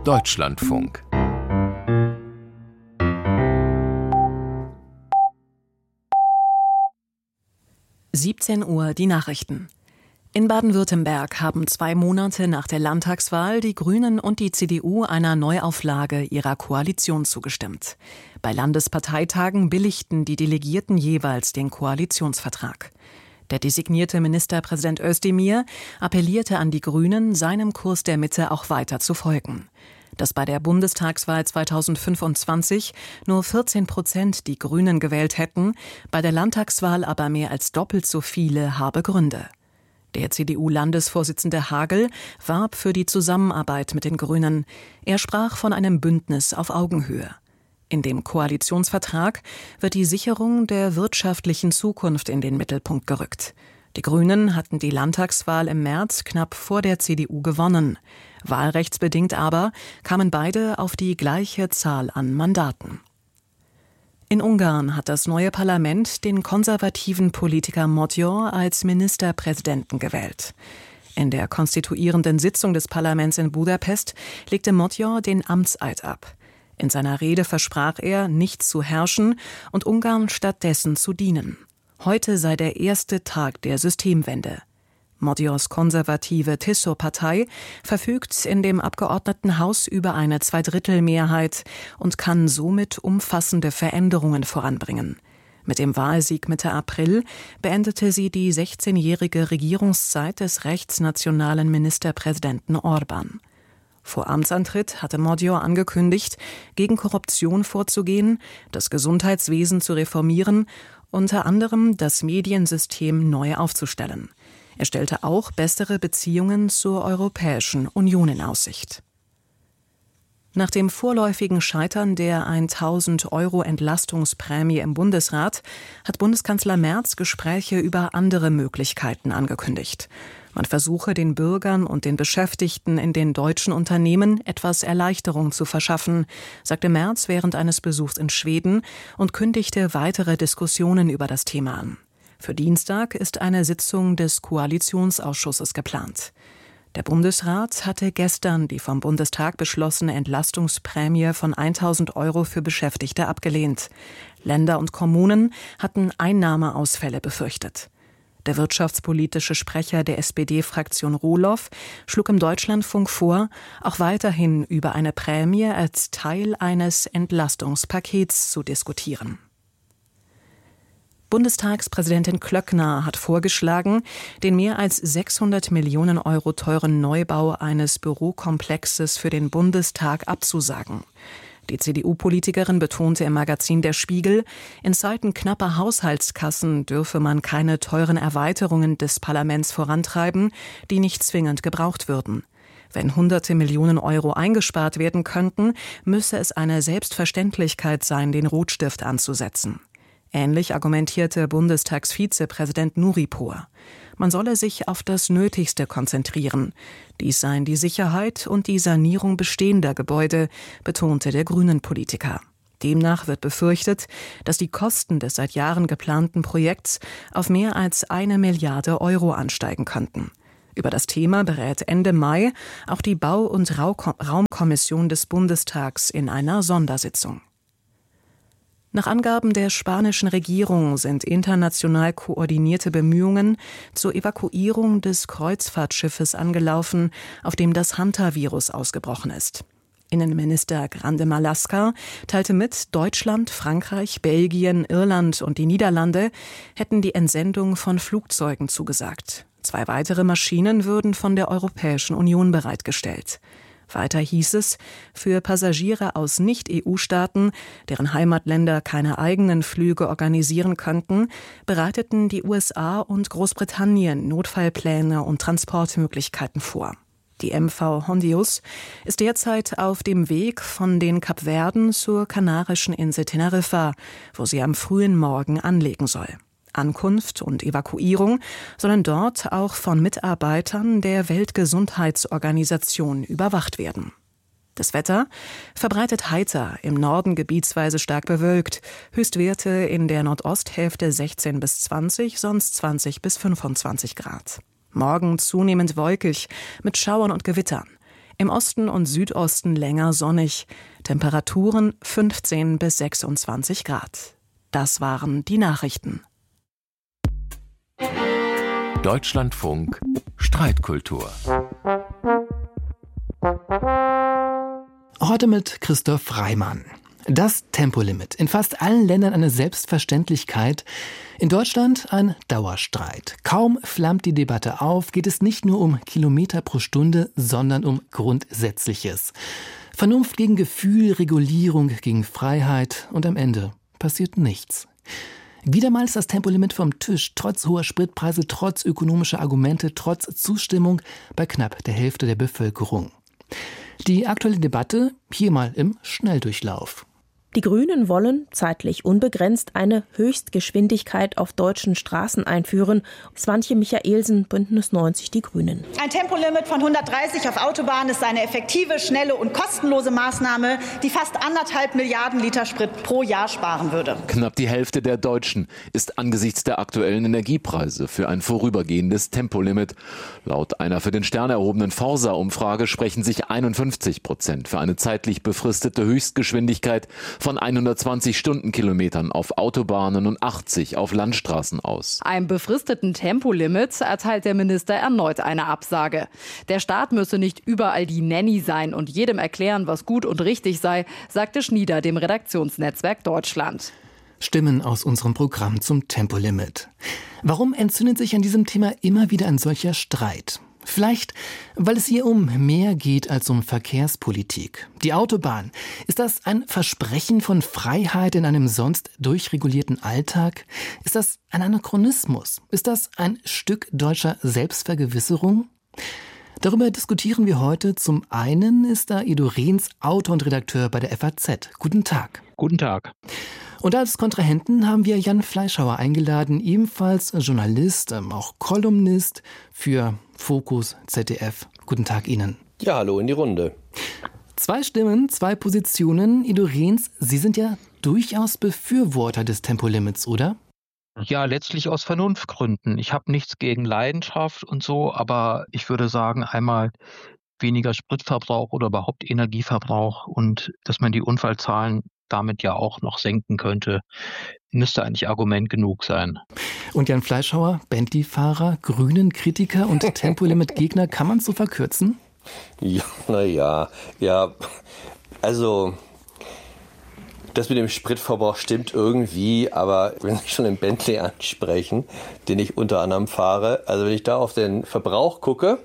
Deutschlandfunk. Uhr die Nachrichten. In Baden-Württemberg haben 2 Monate nach der Landtagswahl die Grünen und die CDU einer Neuauflage ihrer Koalition zugestimmt. Bei Landesparteitagen billigten die Delegierten jeweils den Koalitionsvertrag. Der designierte Ministerpräsident Özdemir appellierte an die Grünen, seinem Kurs der Mitte auch weiter zu folgen. Dass bei der Bundestagswahl 2025 nur 14% die Grünen gewählt hätten, bei der Landtagswahl aber mehr als doppelt so viele, habe Gründe. Der CDU-Landesvorsitzende Hagel warb für die Zusammenarbeit mit den Grünen. Er sprach von einem Bündnis auf Augenhöhe. In dem Koalitionsvertrag wird die Sicherung der wirtschaftlichen Zukunft in den Mittelpunkt gerückt. Die Grünen hatten die Landtagswahl im März knapp vor der CDU gewonnen. Wahlrechtsbedingt aber kamen beide auf die gleiche Zahl an Mandaten. In Ungarn hat das neue Parlament den konservativen Politiker Magyar als Ministerpräsidenten gewählt. In der konstituierenden Sitzung des Parlaments in Budapest legte Magyar den Amtseid ab. In seiner Rede versprach er, nicht zu herrschen und Ungarn stattdessen zu dienen. Heute sei der erste Tag der Systemwende. Magyars konservative Tiszó-Partei verfügt in dem Abgeordnetenhaus über eine Zweidrittelmehrheit und kann somit umfassende Veränderungen voranbringen. Mit dem Wahlsieg Mitte April beendete sie die 16-jährige Regierungszeit des rechtsnationalen Ministerpräsidenten Orbán. Vor Amtsantritt hatte Magyar angekündigt, gegen Korruption vorzugehen, das Gesundheitswesen zu reformieren, unter anderem das Mediensystem neu aufzustellen. Er stellte auch bessere Beziehungen zur Europäischen Union in Aussicht. Nach dem vorläufigen Scheitern der 1.000 € Entlastungsprämie im Bundesrat hat Bundeskanzler Merz Gespräche über andere Möglichkeiten angekündigt. Man versuche den Bürgern und den Beschäftigten in den deutschen Unternehmen etwas Erleichterung zu verschaffen, sagte Merz während eines Besuchs in Schweden und kündigte weitere Diskussionen über das Thema an. Für Dienstag ist eine Sitzung des Koalitionsausschusses geplant. Der Bundesrat hatte gestern die vom Bundestag beschlossene Entlastungsprämie von 1.000 € für Beschäftigte abgelehnt. Länder und Kommunen hatten Einnahmeausfälle befürchtet. Der wirtschaftspolitische Sprecher der SPD-Fraktion Rohloff schlug im Deutschlandfunk vor, auch weiterhin über eine Prämie als Teil eines Entlastungspakets zu diskutieren. Bundestagspräsidentin Klöckner hat vorgeschlagen, den mehr als 600 Millionen € teuren Neubau eines Bürokomplexes für den Bundestag abzusagen. Die CDU-Politikerin betonte im Magazin Der Spiegel, in Zeiten knapper Haushaltskassen dürfe man keine teuren Erweiterungen des Parlaments vorantreiben, die nicht zwingend gebraucht würden. Wenn hunderte Millionen € eingespart werden könnten, müsse es eine Selbstverständlichkeit sein, den Rotstift anzusetzen. Ähnlich argumentierte Bundestagsvizepräsident Nuripur. Man solle sich auf das Nötigste konzentrieren. Dies seien die Sicherheit und die Sanierung bestehender Gebäude, betonte der Grünen-Politiker. Demnach wird befürchtet, dass die Kosten des seit Jahren geplanten Projekts auf mehr als 1 Milliarde € ansteigen könnten. Über das Thema berät Ende Mai auch die Bau- und Raumkommission des Bundestags in einer Sondersitzung. Nach Angaben der spanischen Regierung sind international koordinierte Bemühungen zur Evakuierung des Kreuzfahrtschiffes angelaufen, auf dem das Hantavirus ausgebrochen ist. Innenminister Grande Marlaska teilte mit, Deutschland, Frankreich, Belgien, Irland und die Niederlande hätten die Entsendung von Flugzeugen zugesagt. 2 weitere Maschinen würden von der Europäischen Union bereitgestellt. Weiter hieß es, für Passagiere aus Nicht-EU-Staaten, deren Heimatländer keine eigenen Flüge organisieren könnten, bereiteten die USA und Großbritannien Notfallpläne und Transportmöglichkeiten vor. Die MV Hondius ist derzeit auf dem Weg von den Kapverden zur kanarischen Insel Teneriffa, wo sie am frühen Morgen anlegen soll. Ankunft und Evakuierung sollen dort auch von Mitarbeitern der Weltgesundheitsorganisation überwacht werden. Das Wetter verbreitet heiter, im Norden gebietsweise stark bewölkt, Höchstwerte in der Nordosthälfte 16 bis 20, sonst 20 bis 25 Grad. Morgen zunehmend wolkig mit Schauern und Gewittern. Im Osten und Südosten länger sonnig. Temperaturen 15 bis 26 Grad. Das waren die Nachrichten. Deutschlandfunk Streitkultur. Heute mit Christoph Reimann. Das Tempolimit. In fast allen Ländern eine Selbstverständlichkeit. In Deutschland ein Dauerstreit. Kaum flammt die Debatte auf, geht es nicht nur um Kilometer pro Stunde, sondern um Grundsätzliches. Vernunft gegen Gefühl, Regulierung gegen Freiheit und am Ende passiert nichts. Wieder mal ist das Tempolimit vom Tisch, trotz hoher Spritpreise, trotz ökonomischer Argumente, trotz Zustimmung bei knapp der Hälfte der Bevölkerung. Die aktuelle Debatte hier mal im Schnelldurchlauf. Die Grünen wollen, zeitlich unbegrenzt, eine Höchstgeschwindigkeit auf deutschen Straßen einführen. Swantje Michaelsen, Bündnis 90, die Grünen. Ein Tempolimit von 130 auf Autobahnen ist eine effektive, schnelle und kostenlose Maßnahme, die fast 1,5 Milliarden Liter Sprit pro Jahr sparen würde. Knapp die Hälfte der Deutschen ist angesichts der aktuellen Energiepreise für ein vorübergehendes Tempolimit. Laut einer für den Stern erhobenen Forsa-Umfrage sprechen sich 51% für eine zeitlich befristete Höchstgeschwindigkeit von 120 Stundenkilometern auf Autobahnen und 80 auf Landstraßen aus. Einem befristeten Tempolimit erteilt der Minister erneut eine Absage. Der Staat müsse nicht überall die Nanny sein und jedem erklären, was gut und richtig sei, sagte Schnieder dem Redaktionsnetzwerk Deutschland. Stimmen aus unserem Programm zum Tempolimit. Warum entzündet sich an diesem Thema immer wieder ein solcher Streit? Vielleicht, weil es hier um mehr geht als um Verkehrspolitik. Die Autobahn, ist das ein Versprechen von Freiheit in einem sonst durchregulierten Alltag? Ist das ein Anachronismus? Ist das ein Stück deutscher Selbstvergewisserung? Darüber diskutieren wir heute. Zum einen ist da Ido Rehns, Autor und Redakteur bei der FAZ. Guten Tag. Guten Tag. Und als Kontrahenten haben wir Jan Fleischhauer eingeladen, ebenfalls Journalist, auch Kolumnist für Focus ZDF. Guten Tag Ihnen. Ja, hallo in die Runde. Zwei Stimmen, zwei Positionen. Ido Rehns, Sie sind ja durchaus Befürworter des Tempolimits, oder? Ja, letztlich aus Vernunftgründen. Ich habe nichts gegen Leidenschaft und so, aber ich würde sagen, einmal weniger Spritverbrauch oder überhaupt Energieverbrauch und dass man die Unfallzahlen damit ja auch noch senken könnte, müsste eigentlich Argument genug sein. Und Jan Fleischhauer, Bentley-Fahrer, Grünen-Kritiker und Tempolimit-Gegner, kann man es so verkürzen? Ja, also das mit dem Spritverbrauch stimmt irgendwie, aber wenn Sie schon den Bentley ansprechen, den ich unter anderem fahre, also wenn ich da auf den Verbrauch gucke,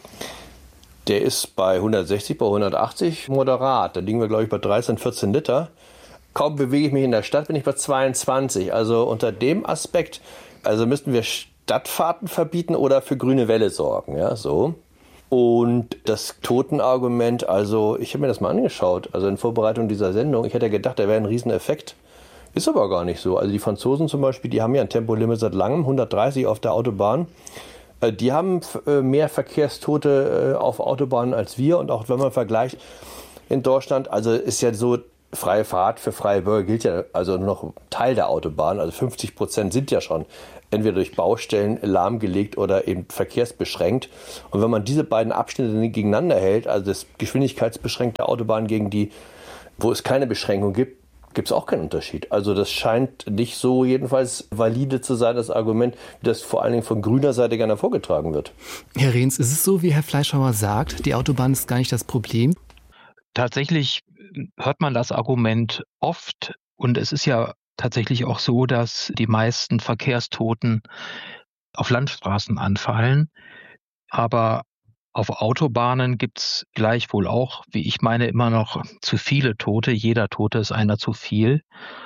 der ist bei 160, bei 180 moderat. Da liegen wir, glaube ich, bei 13, 14 Liter. Kaum bewege ich mich in der Stadt, bin ich bei 22. Also unter dem Aspekt, also müssten wir Stadtfahrten verbieten oder für grüne Welle sorgen. Ja, so. Und das Totenargument, also ich habe mir das mal angeschaut, also in Vorbereitung dieser Sendung. Ich hätte gedacht, da wäre ein Rieseneffekt. Ist aber gar nicht so. Also die Franzosen zum Beispiel, die haben ja ein Tempolimit seit langem, 130 auf der Autobahn. Die haben mehr Verkehrstote auf Autobahnen als wir. Und auch wenn man vergleicht in Deutschland, also ist ja so, freie Fahrt für freie Bürger gilt ja also nur noch Teil der Autobahn. Also 50% sind ja schon entweder durch Baustellen lahmgelegt oder eben verkehrsbeschränkt. Und wenn man diese beiden Abschnitte gegeneinander hält, also das geschwindigkeitsbeschränkte Autobahn gegen die, wo es keine Beschränkung gibt, gibt es auch keinen Unterschied. Also das scheint nicht so jedenfalls valide zu sein, das Argument, wie das vor allen Dingen von grüner Seite gerne vorgetragen wird. Herr Rehns, ist es so, wie Herr Fleischhauer sagt, die Autobahn ist gar nicht das Problem? Tatsächlich hört man das Argument oft und es ist ja tatsächlich auch so, dass die meisten Verkehrstoten auf Landstraßen anfallen, aber auf Autobahnen gibt es gleichwohl auch, wie ich meine, immer noch zu viele Tote. Jeder Tote ist einer zu viel.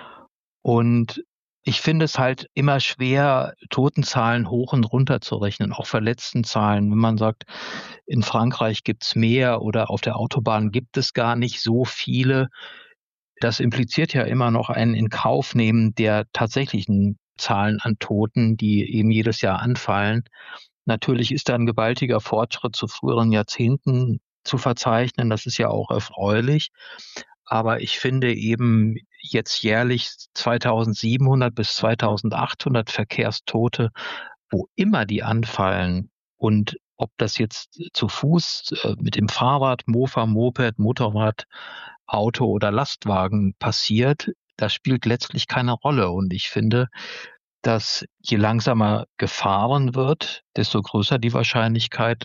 Und ich finde es halt immer schwer, Totenzahlen hoch und runter zu rechnen, auch Verletztenzahlen. Wenn man sagt, in Frankreich gibt es mehr oder auf der Autobahn gibt es gar nicht so viele, das impliziert ja immer noch ein Inkaufnehmen der tatsächlichen Zahlen an Toten, die eben jedes Jahr anfallen. Natürlich ist da ein gewaltiger Fortschritt zu früheren Jahrzehnten zu verzeichnen. Das ist ja auch erfreulich. Aber ich finde eben jetzt jährlich 2700 bis 2800 Verkehrstote, wo immer die anfallen und Ob das jetzt zu Fuß, mit dem Fahrrad, Mofa, Moped, Motorrad, Auto oder Lastwagen passiert, das spielt letztlich keine Rolle. Und ich finde, dass je langsamer gefahren wird, desto größer die Wahrscheinlichkeit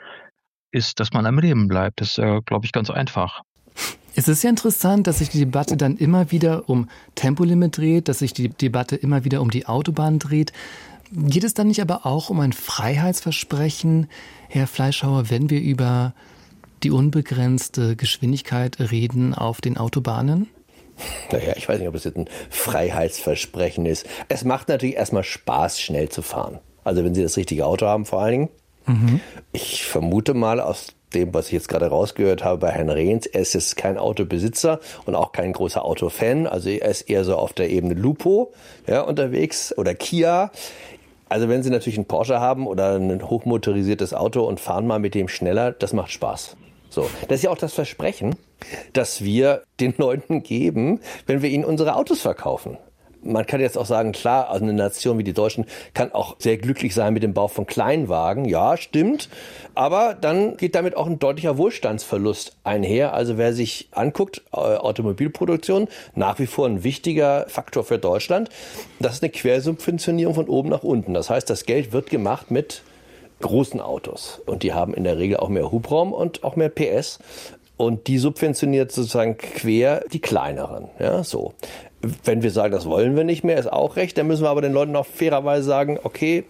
ist, dass man am Leben bleibt. Das ist, glaube ich, ganz einfach. Es ist ja interessant, dass sich die Debatte dann immer wieder um Tempolimit dreht, dass sich die Debatte immer wieder um die Autobahn dreht. Geht es dann nicht aber auch um ein Freiheitsversprechen, Herr Fleischhauer, wenn wir über die unbegrenzte Geschwindigkeit reden auf den Autobahnen? Naja, ich weiß nicht, ob es jetzt ein Freiheitsversprechen ist. Es macht natürlich erstmal Spaß, schnell zu fahren. Also wenn Sie das richtige Auto haben vor allen Dingen. Mhm. Ich vermute mal aus dem, was ich jetzt gerade rausgehört habe bei Herrn Rehns, er ist jetzt kein Autobesitzer und auch kein großer Autofan. Also er ist eher so auf der Ebene Lupo, ja, unterwegs oder Kia. Also wenn Sie natürlich einen Porsche haben oder ein hochmotorisiertes Auto und fahren mal mit dem schneller, das macht Spaß. So, das ist ja auch das Versprechen, das wir den Leuten geben, wenn wir ihnen unsere Autos verkaufen. Man kann jetzt auch sagen, klar, also eine Nation wie die Deutschen kann auch sehr glücklich sein mit dem Bau von Kleinwagen. Ja, stimmt. Aber dann geht damit auch ein deutlicher Wohlstandsverlust einher. Also wer sich anguckt, Automobilproduktion, nach wie vor ein wichtiger Faktor für Deutschland. Das ist eine Quersubventionierung von oben nach unten. Das heißt, das Geld wird gemacht mit großen Autos. Und die haben in der Regel auch mehr Hubraum und auch mehr PS. Und die subventioniert sozusagen quer die kleineren. Ja, so. Wenn wir sagen, das wollen wir nicht mehr, ist auch recht, dann müssen wir aber den Leuten auch fairerweise sagen, okay,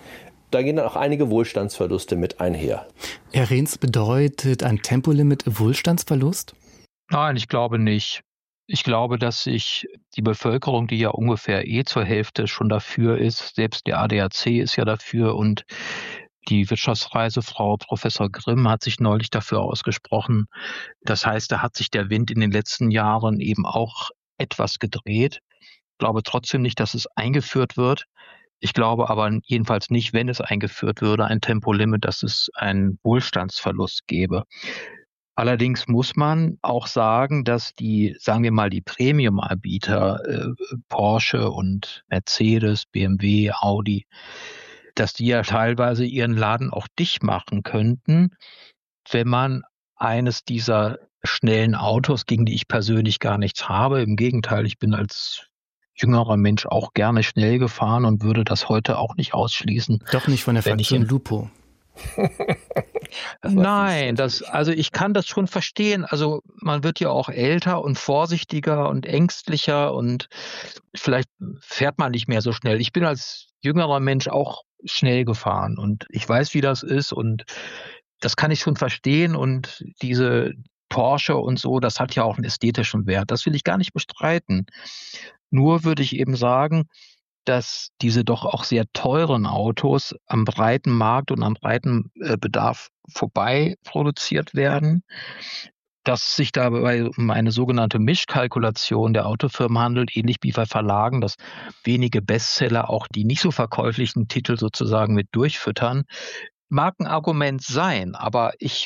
da gehen dann auch einige Wohlstandsverluste mit einher. Herr Rehns, bedeutet ein Tempolimit Wohlstandsverlust? Nein, ich glaube nicht. Ich glaube, dass sich die Bevölkerung, die ja ungefähr zur Hälfte schon dafür ist, selbst der ADAC ist ja dafür und die Wirtschaftsreisefrau Professor Grimm hat sich neulich dafür ausgesprochen. Das heißt, da hat sich der Wind in den letzten Jahren eben auch etwas gedreht. Ich glaube trotzdem nicht, dass es eingeführt wird. Ich glaube aber jedenfalls nicht, wenn es eingeführt würde, ein Tempolimit, dass es einen Wohlstandsverlust gäbe. Allerdings muss man auch sagen, dass die, sagen wir mal, die Premium-Anbieter, Porsche und Mercedes, BMW, Audi, dass die ja teilweise ihren Laden auch dicht machen könnten, wenn man eines dieser schnellen Autos, gegen die ich persönlich gar nichts habe. Im Gegenteil, ich bin als jüngerer Mensch auch gerne schnell gefahren und würde das heute auch nicht ausschließen. Doch nicht von der Fraktion Lupo. Nein, also ich kann das schon verstehen. Also man wird ja auch älter und vorsichtiger und ängstlicher und vielleicht fährt man nicht mehr so schnell. Ich bin als jüngerer Mensch auch schnell gefahren und ich weiß, wie das ist und das kann ich schon verstehen und diese Porsche und so, das hat ja auch einen ästhetischen Wert. Das will ich gar nicht bestreiten. Nur würde ich eben sagen, dass diese doch auch sehr teuren Autos am breiten Markt und am breiten Bedarf vorbei produziert werden, dass sich dabei um eine sogenannte Mischkalkulation der Autofirmen handelt, ähnlich wie bei Verlagen, dass wenige Bestseller auch die nicht so verkäuflichen Titel sozusagen mit durchfüttern. Mag ein Argument sein, aber ich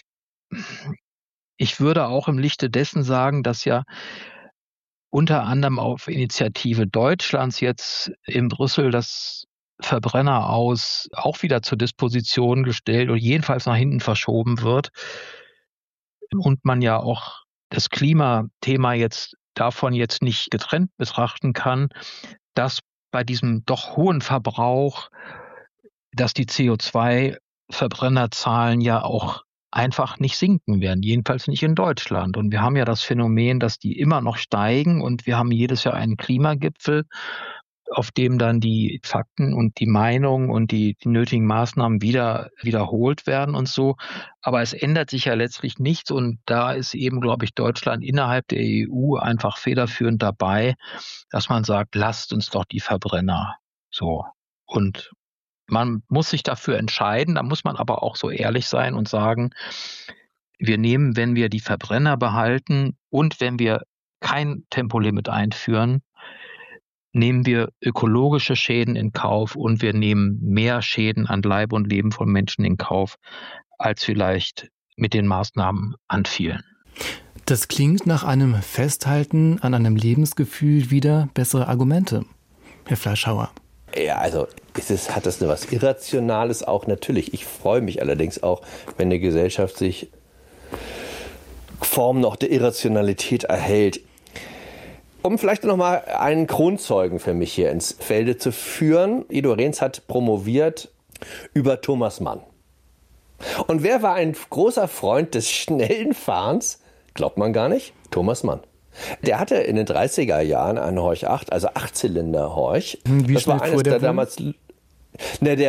würde auch im Lichte dessen sagen, dass ja unter anderem auf Initiative Deutschlands jetzt in Brüssel das Verbrenner aus auch wieder zur Disposition gestellt oder jedenfalls nach hinten verschoben wird. Und man ja auch das Klimathema jetzt davon jetzt nicht getrennt betrachten kann, dass bei diesem doch hohen Verbrauch, dass die CO2-Verbrennerzahlen ja auch einfach nicht sinken werden, jedenfalls nicht in Deutschland. Und wir haben ja das Phänomen, dass die immer noch steigen und wir haben jedes Jahr einen Klimagipfel, auf dem dann die Fakten und die Meinungen und die nötigen Maßnahmen wiederholt werden und so. Aber es ändert sich ja letztlich nichts und da ist eben, glaube ich, Deutschland innerhalb der EU einfach federführend dabei, dass man sagt, lasst uns doch die Verbrenner so. Und man muss sich dafür entscheiden, da muss man aber auch so ehrlich sein und sagen, wir nehmen, wenn wir die Verbrenner behalten und wenn wir kein Tempolimit einführen, nehmen wir ökologische Schäden in Kauf und wir nehmen mehr Schäden an Leib und Leben von Menschen in Kauf, als vielleicht mit den Maßnahmen anfielen. Das klingt nach einem Festhalten an einem Lebensgefühl wieder bessere Argumente, Herr Fleischhauer. Ja, also hat das was Irrationales auch? Natürlich. Ich freue mich allerdings auch, wenn eine Gesellschaft sich Formen noch der Irrationalität erhält. Um vielleicht noch mal einen Kronzeugen für mich hier ins Felde zu führen. Ido Rehns hat promoviert über Thomas Mann. Und wer war ein großer Freund des schnellen Fahrens? Glaubt man gar nicht. Thomas Mann. Der hatte in den 30er Jahren einen Horch 8, also 8-Zylinder-Horch. Wie das schnell war eines fuhr der der damals. Der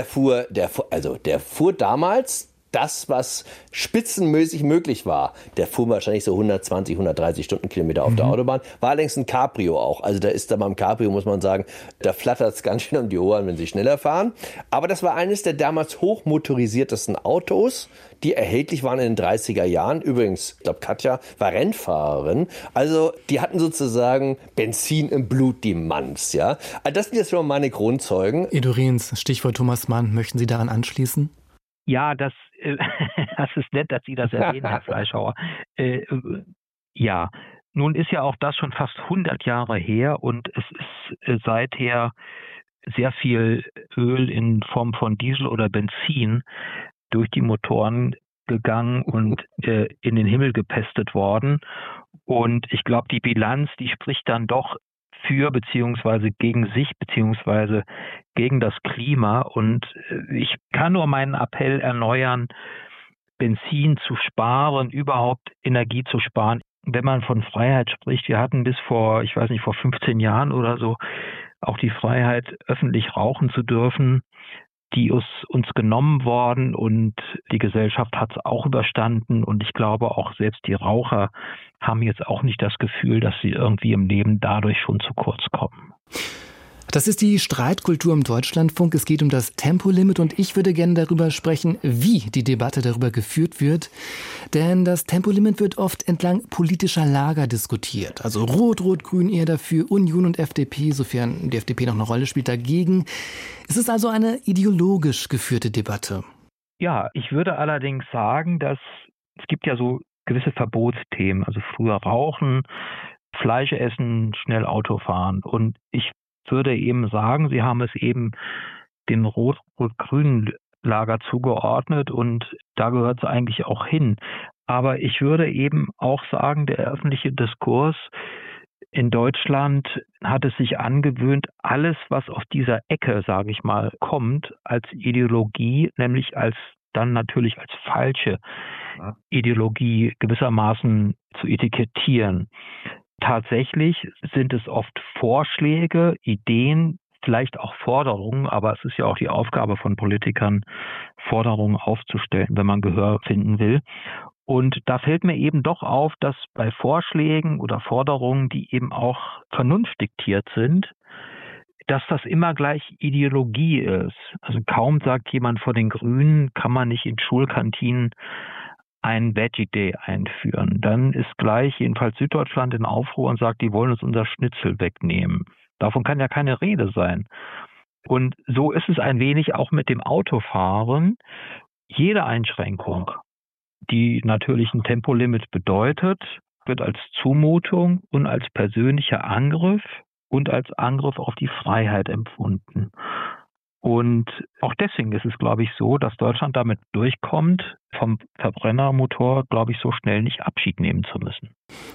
fuhr damals das, was spitzenmäßig möglich war. Der fuhr wahrscheinlich so 120, 130 Stundenkilometer auf der Autobahn. War allerdings ein Cabrio auch. Also da ist da beim Cabrio, muss man sagen, da flattert es ganz schön um die Ohren, wenn sie schneller fahren. Aber das war eines der damals hochmotorisiertesten Autos, die erhältlich waren in den 30er Jahren. Übrigens, ich glaube, Katja war Rennfahrerin. Also die hatten sozusagen Benzin im Blut, die Manns. Ja? Also das sind jetzt schon mal meine Kronzeugen. Ido Rehns, Stichwort Thomas Mann. Möchten Sie daran anschließen? Ja, das ist nett, dass Sie das erwähnen, Herr Fleischhauer. Ja, nun ist ja auch das schon fast 100 Jahre her und es ist seither sehr viel Öl in Form von Diesel oder Benzin durch die Motoren gegangen und in den Himmel gepestet worden. Und ich glaube, die Bilanz, die spricht dann doch für beziehungsweise gegen sich beziehungsweise gegen das Klima. Und ich kann nur meinen Appell erneuern, Benzin zu sparen, überhaupt Energie zu sparen. Wenn man von Freiheit spricht, wir hatten bis vor 15 Jahren oder so auch die Freiheit, öffentlich rauchen zu dürfen. Die ist uns genommen worden und die Gesellschaft hat es auch überstanden. Und ich glaube, auch selbst die Raucher haben jetzt auch nicht das Gefühl, dass sie irgendwie im Leben dadurch schon zu kurz kommen. Das ist die Streitkultur im Deutschlandfunk. Es geht um das Tempolimit und ich würde gerne darüber sprechen, wie die Debatte darüber geführt wird. Denn das Tempolimit wird oft entlang politischer Lager diskutiert. Also Rot, Rot-Grün eher dafür, Union und FDP, sofern die FDP noch eine Rolle spielt, dagegen. Es ist also eine ideologisch geführte Debatte. Ja, ich würde allerdings sagen, dass es gibt ja so gewisse Verbotsthemen. Also früher Rauchen, Fleisch essen, schnell Auto fahren. Und ich würde eben sagen, Sie haben es eben dem rot-grünen Lager zugeordnet und da gehört es eigentlich auch hin. Aber ich würde eben auch sagen, der öffentliche Diskurs in Deutschland hat es sich angewöhnt, alles, was aus dieser Ecke, sage ich mal, kommt, als Ideologie, nämlich dann natürlich als falsche Ideologie gewissermaßen zu etikettieren. Tatsächlich sind es oft Vorschläge, Ideen, vielleicht auch Forderungen, aber es ist ja auch die Aufgabe von Politikern, Forderungen aufzustellen, wenn man Gehör finden will. Und da fällt mir eben doch auf, dass bei Vorschlägen oder Forderungen, die eben auch vernunftdiktiert sind, dass das immer gleich Ideologie ist. Also kaum sagt jemand vor den Grünen, kann man nicht in Schulkantinen ein Veggie Day einführen. Dann ist gleich jedenfalls Süddeutschland in Aufruhr und sagt, die wollen uns unser Schnitzel wegnehmen. Davon kann ja keine Rede sein. Und so ist es ein wenig auch mit dem Autofahren. Jede Einschränkung, die natürlich ein Tempolimit bedeutet, wird als Zumutung und als persönlicher Angriff und als Angriff auf die Freiheit empfunden. Und auch deswegen ist es, glaube ich, so, dass Deutschland damit durchkommt, vom Verbrennermotor, glaube ich, so schnell nicht Abschied nehmen zu müssen.